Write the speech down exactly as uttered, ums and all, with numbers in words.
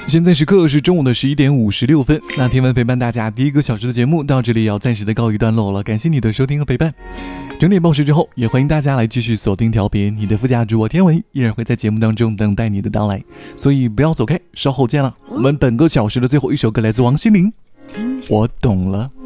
现在时刻是中午的十一点五十六分，那天文陪伴大家第一个小时的节目到这里要暂时的告一段落了，感谢你的收听和陪伴。整点报时之后，也欢迎大家来继续锁定调频，你的副驾主播天文依然会在节目当中等待你的到来，所以不要走开，稍后见了。我们本个小时的最后一首歌来自王心凌，我懂了。